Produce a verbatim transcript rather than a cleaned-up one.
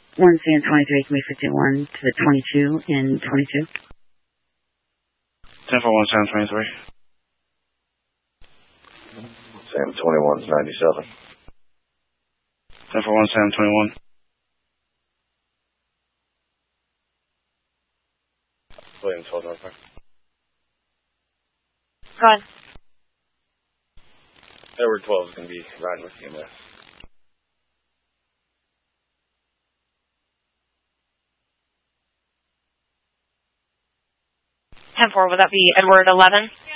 one Sam twenty-three, can be fifty-one to the twenty-two in twenty-two. ten four one Sam twenty-three. Sam twenty-one is ninety-seven. ten four one Sam twenty-one. Williams, hold on. Go ahead. Edward twelve is going to be riding with you, man. ten four, would that be Edward eleven?